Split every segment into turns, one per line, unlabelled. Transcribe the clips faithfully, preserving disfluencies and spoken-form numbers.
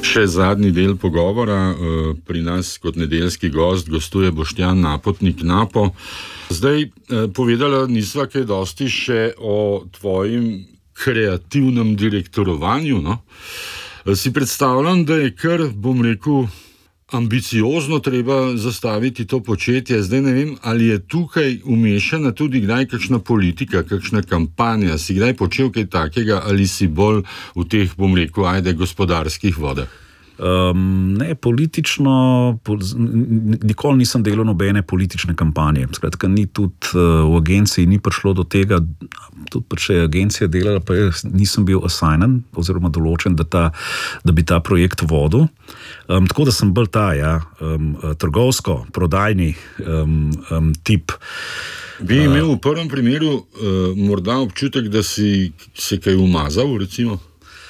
Še zadnji del pogovora. Pri nas kot nedeljski gost gostuje Boštjan Napotnik Napo. Zdaj, povedala nisva kaj dosti še o tvojim kreativnem direktorovanju, no? Si predstavljam, da je kar, bom rekel, ambiciozno treba zastaviti to početje. Zdaj ne vem, ali je tukaj umešana tudi kdaj kakšna politika, kakšna kampanja. Si kdaj počel kaj takega ali si bolj v teh, bom rekel, ajde, gospodarskih vodah?
Um, ne, politično, pol, nikoli nisem delal nobene politične kampanje. Skratka, ni tudi uh, v agenciji ni prišlo do tega, tudi pa če je agencija delala, pa jaz nisem bil assignen oziroma določen, da, ta, da bi ta projekt vodil. Um, tako da sem bolj ta, ja, um, trgovsko, prodajni um, um, tip.
Bi imel v prvem primeru uh, morda občutek, da si se kaj umazal, recimo?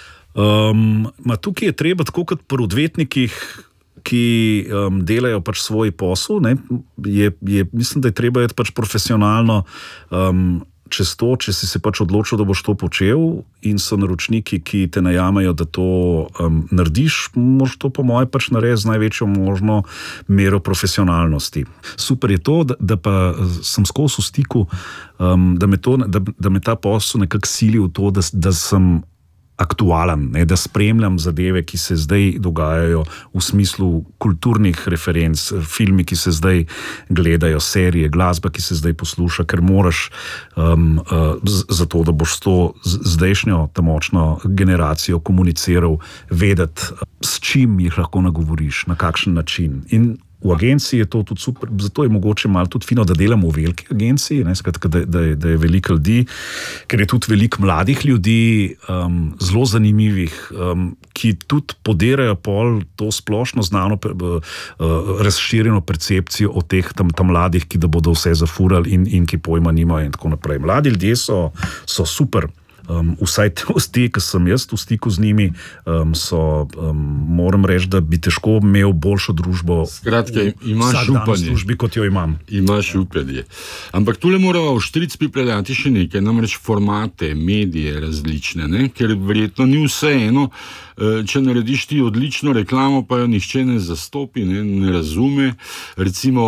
Um, ma tukaj je treba, tako kot pri odvetnikih, ki um, delajo pač svoj posel, ne, je, je, mislim, da je treba iti pač profesionalno um, čez to, če si se pač odločil, da boš to počel, in so naročniki, ki te najamejo, da to um, narediš, moraš to po moje pač narediti z največjo možno mero profesionalnosti. Super je to, da, da pa sem skozi v stiku, um, da, me to, da, da me ta posel nekako sili v to, da, da sem aktualen, ne, da spremljam zadeve, ki se zdaj dogajajo v smislu kulturnih referenc, filmi, ki se zdaj gledajo, serije, glasba, ki se zdaj posluša, ker moraš um, uh, zato, da boš s to zdajšnjo ta močno generacijo komuniciral, vedeti, s čim jih lahko nagovoriš, na kakšen način. In v agenciji je to tudi super, zato je mogoče malo tudi fino, da delamo v veliki agenciji, ne, skratka, da, da, je, da je veliko ljudi, ker je tudi veliko mladih ljudi, um, zelo zanimivih, um, ki tudi podirajo pol to splošno znano, uh, razširjeno percepcijo o teh tam, tam mladih, ki da bodo vse zafurali in, in ki pojma nimajo in tako naprej. Mladi ljudje so, so super. Um, vsaj te, ki sem jaz v stiku z njimi, um, so, um, moram reči, da bi težko imel boljšo družbo.
Skratka, imaš upanje.
V službi, kot jo imam.
Imaš upanje. Ampak tule moramo v štric pripeljati še nekaj, namreč formate, medije različne, ne? Ker verjetno ni vse eno, če narediš ti odlično reklamo, pa jo nihče ne zastopi, ne, ne razume. Recimo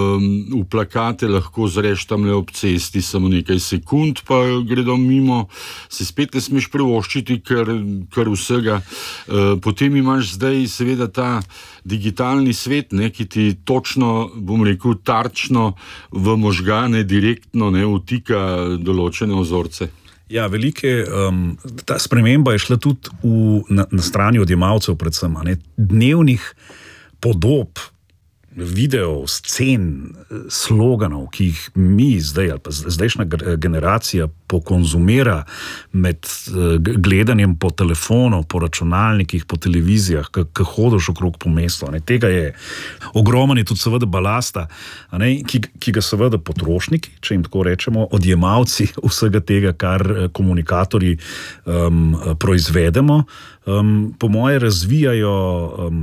v plakate lahko zreš tamle ob cesti samo nekaj sekund, pa gredo mimo, se spet ne smeš privoščiti kar, kar vsega. Potem imaš zdaj seveda ta digitalni svet, ne, ki ti točno, bom rekel, tarčno v možgane direktno ne vtika določene vzorce.
Ja, velike, um, ta sprememba je šla tudi v, na, na strani odjemalcev predvsem, ne, dnevnih podob, videov, scen, sloganov, ki jih mi zdaj, ali pa zdajšnja generacija pokonzumira med gledanjem po telefonu, po računalnikih, po televizijah, ko hodiš okrog po mestu. Ne, tega je ogromen, je tudi seveda balasta, ne, ki, ki ga seveda potrošniki, če jim tako rečemo, odjemalci vsega tega, kar komunikatorji um, proizvedemo, um, po moje razvijajo um,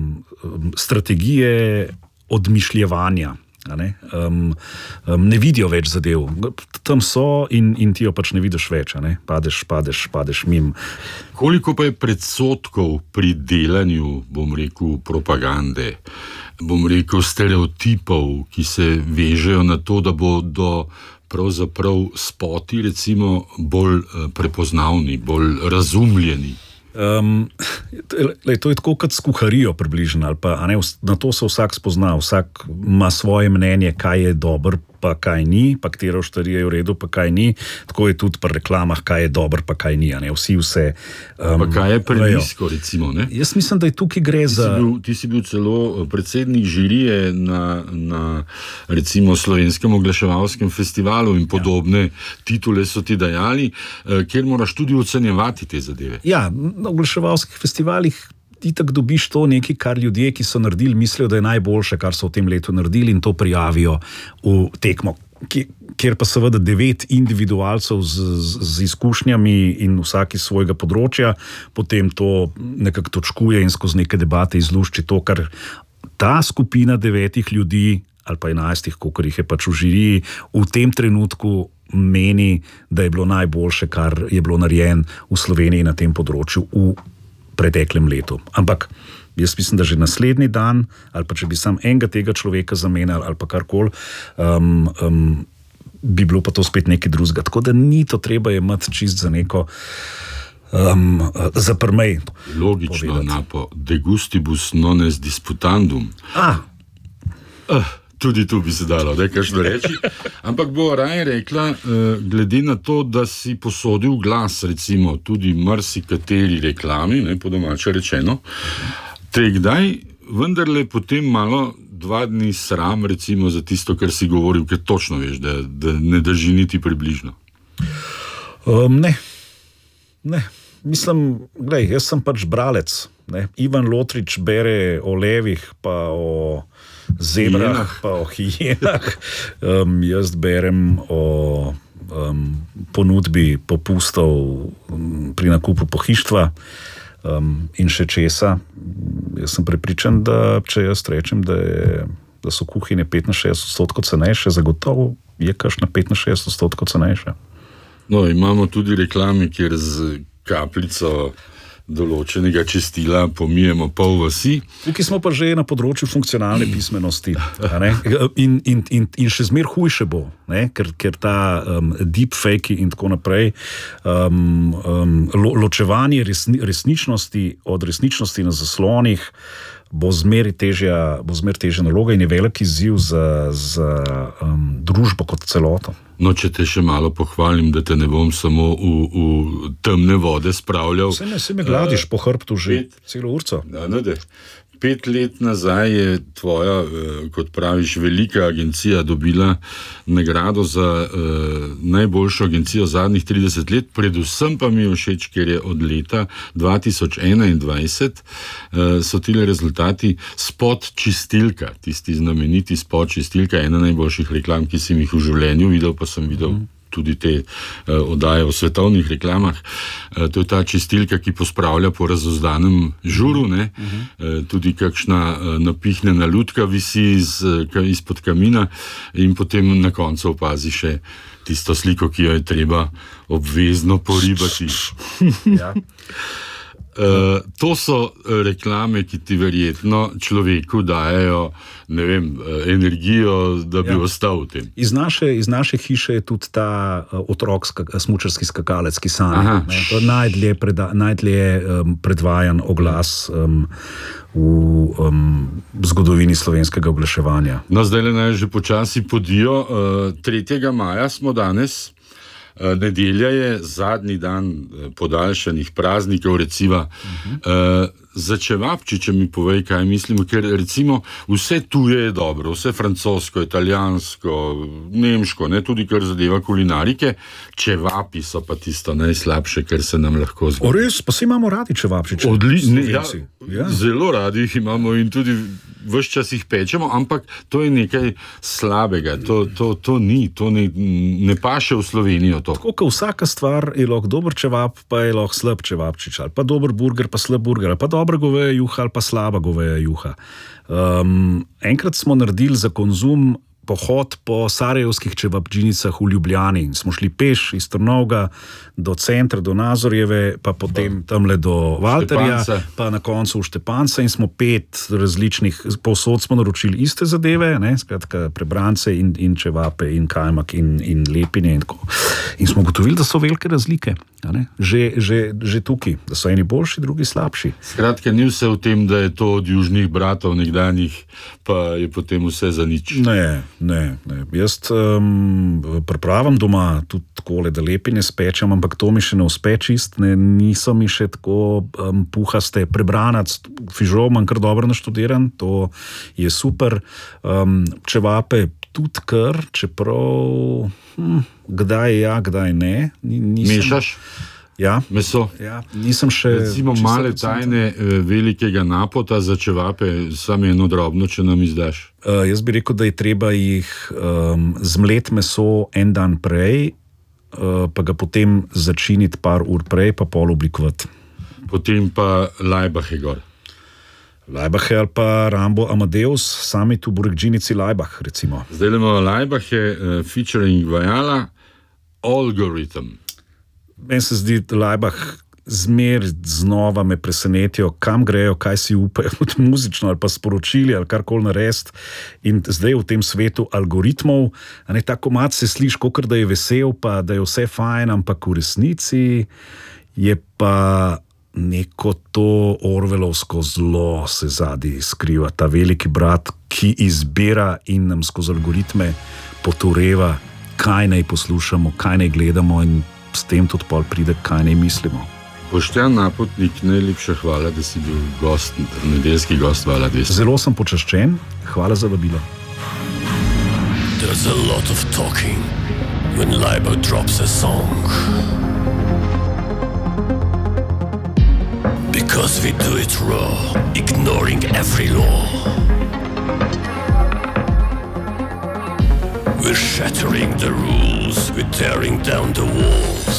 strategije odmišljevanja. Ne? Um, um, ne vidijo več zadev. Tam so in, in ti jo pač ne vidiš več. Ne? Padeš, padeš, padeš mim.
Koliko pa je predsotkov pri delanju, bom rekel, propagande, bom rekel, stereotipov, ki se vežejo na to, da bodo pravzaprav spoti recimo bolj prepoznavni, bolj razumljeni?
Um, lej, to je tako kot s kuharijo približno, ali pa, a ne, na to se vsak spozna, vsak ima svoje mnenje, kaj je dobro, pa kaj ni, pa katero oštarija je v redu, pa kaj ni. Tako je tudi pri reklamah, kaj je dobro, pa kaj ni. Ne? Vsi vse. Um,
pa kaj je prenisko, recimo? Ne?
Jaz mislim, da je tukaj gre
ti
za.
Si bil, ti si bil celo predsednik žirije na, na recimo Slovenskem oglaševalskem festivalu in podobne ja. Titule so ti dajali, kjer moraš tudi ocenjevati te zadeve.
Ja, na oglaševalskih festivalih ti tak dobiš to nekaj, kar ljudje, ki so naredili, mislijo, da je najboljše, kar so v tem letu naredili, in to prijavijo v tekmo, kjer pa seveda devet individualcev z, z, z izkušnjami in vsak iz svojega področja potem to nekako točkuje in skozi neke debate izlušči to, kar ta skupina devetih ljudi ali pa enajstih, kolikor jih je pač v žiriji, v tem trenutku meni, da je bilo najboljše, kar je bilo narejen v Sloveniji na tem področju v preteklem letu. Ampak jaz mislim, da že naslednji dan, ali pa če bi sam enega tega človeka zamenjali, ali pa karkoli, um, um, bi bilo pa to spet nekaj drugega. Tako da ni to treba imeti čist za neko Um, zaprmej.
Logično, napo, de gustibus non est disputandum.
Ah.
Uh, tudi tu bi se dalo, da je kakšno reči. Ampak bo raje rekla, uh, glede na to, da si posodil glas, recimo, tudi marsikateri reklami, ne, po domače rečeno, te kdaj vendarle potem malo dva dni sram, recimo, za tisto, kar si govoril, ker točno veš, da, da ne drži niti približno.
Um, ne. Ne. Mislim, glej, jaz sem pač bralec. Ne? Ivan Lotrič bere o levih, pa o zebrah, hijenah. Pa o hijenah. Um, jaz berem o um, ponudbi popustov um, pri nakupu pohištva um, in še česa. Jaz sem prepričan, da če jaz rečem, da, je, da so kuhinje petnajst odstotkov cenejše, zagotovo je kakšna petnajst odstotkov cenejše.
No, imamo tudi reklame, kjer z kapljico določenega čistila pomijemo pol vasi.
Tukaj smo pa že na področju funkcionalne pismenosti. In, in, in, in še zmer hujše bo, ne? Ker, ker ta um, deepfake in tako naprej, um, um, lo, ločevanje resni, resničnosti od resničnosti na zaslonih bo zmer težja, bo zmer težja naloga in je velik izziv za, za um, družbo kot celoto.
No, če te še malo pohvalim, da te ne bom samo v, v temne vode spravljal.
Se me, se me gladiš uh, po hrbtu že pet, celo urco.
Da, no, da. Pet let nazaj je tvoja, kot praviš, velika agencija dobila nagrado za uh, najboljšo agencijo zadnjih trideset let, predvsem pa mi je všeč, ker je od leta dva tisoč enaindvajset uh, so tile rezultati spot čistilka, tisti znameniti spot čistilka, ena najboljših reklam, ki sem jih v življenju videl, pa sem videl mm. tudi te uh, oddaje o svetovnih reklamah. Uh, to je ta čistilka, ki pospravlja po razozdanem žuru, ne? Uh-huh. Uh, tudi kakšna uh, napihnjena lutka visi iz, uh, izpod kamina in potem na koncu opazi še tisto sliko, ki jo je treba obvezno poribati.
Ja.
Uh, to so reklame, ki ti verjetno človeku dajejo, ne vem, energijo, da bi ja. ostal v tem.
Iz naše, iz naše hiše je tudi ta uh, otrok, skak, smučarski skakalec, ki sanja. To je najdlje, preda, najdlje um, predvajan oglas um, v um, zgodovini slovenskega oglaševanja.
No, zdaj le naj že počasi podijo. Uh, tretjega maja smo danes. Nedelja je zadnji dan podaljšanih praznikov, recimo. Uh-huh. Za čevapči, če mi povej, kaj mislimo, ker recimo vse tuje je dobro, vse francosko, italijansko, nemško, ne, tudi kar zadeva kulinarike, čevapi so pa tisto najslabše, kar se nam lahko zgodi.
O res, pa se imamo radi čevapči.
Odli, ne, ja, ja. Zelo radi jih imamo in tudi ves čas jih pečemo, ampak to je nekaj slabega, to, to, to ni, to ne, ne paše v Slovenijo to.
Tako, kot vsaka stvar je lahko dober čevap, pa je lahko slab čevapčič, ali pa dober burger, pa slab burger, ali pa dobra goveja juha, ali pa slaba goveja juha. Um, enkrat smo naredili za konzum pohod po sarajevskih čevapdžinicah v Ljubljani. Smo šli peš iz Trnovega do centra, do Nazorjeve, pa potem tamle do Valterja, Štepance. Pa na koncu v Štepance in smo pet različnih, povsod smo naročili iste zadeve, ne, skratka prebrance in, in čevape in kajmak in, in lepine in tako. In smo gotovili, da so velike razlike. Ne? Že, že, že tukaj, da so eni boljši, drugi slabši.
Skratka, ni vse v tem, da je to od južnih bratov nekdanjih, pa je potem vse za nič.
Ne, ne, ne. Jaz um, pripravim doma tudi takole, da lepine spečem, ampak to mi še ne uspe čist, ne, niso mi še tako um, puhaste. Prebranac, fižol imam kar dobro naštudiran, to je super. Um, čevape tudi kar, čeprav hm, kdaj ja, kdaj ne. Nisem,
Mešaš?
Ja.
Meso?
Ja, nisem še...
Recimo male tajne velikega napota za čevape, samo eno drobno, če nam izdaš.
Uh, jaz bi rekel, da je treba jih um, zmlet meso en dan prej, uh, pa ga potem začiniti par ur prej, pa pol oblikovati. Potem
pa Lajbahe gor.
Lajbahe ali pa Rambo Amadeus, sami tu burekdžinici Lajbah, recimo.
Zdaj imamo Lajbahe, uh, featuring Vajala, Algorithm.
Meni se zdi Lajbah zmer znova me presenetijo, kam grejo, kaj si upajo, muzično ali pa sporočili ali karkoli narediti. In zdaj v tem svetu algoritmov, a ne, ta komad se sliši, kot da je vesel, pa da je vse fajn, ampak v resnici je pa neko to orwellovsko zlo se zadnji skriva, ta veliki brat, ki izbira in nam skozi algoritme potureva, kaj naj poslušamo, kaj naj gledamo in s tem tudi pol pride, kaj naj mislimo.
Boštjan Napotnik, najlepša hvala, da si bil gost, nedeljski gost Vala dvesto.
Zelo sem počaščen, hvala za vabilo.
There's a lot of talking when Libo drops a song. Because we do it raw, ignoring every law. We're shattering the rules, we're tearing down the walls.